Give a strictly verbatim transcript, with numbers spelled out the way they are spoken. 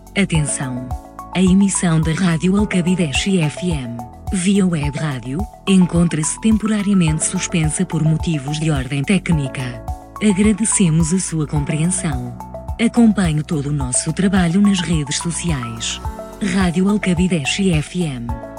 Atenção! A emissão da Rádio Alcabideche F M, via web rádio, encontra-se temporariamente suspensa por motivos de ordem técnica. Agradecemos a sua compreensão. Acompanhe todo o nosso trabalho nas redes sociais. Rádio Alcabideche F M.